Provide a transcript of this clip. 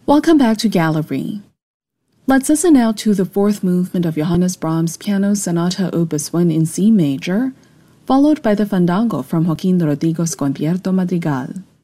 Welcome back to Gallery. Let's listen now to the fourth movement of Johannes Brahms' Piano Sonata Opus 1 in C major, followed by the Fandango from Joaquín Rodrigo's Concierto Madrigal.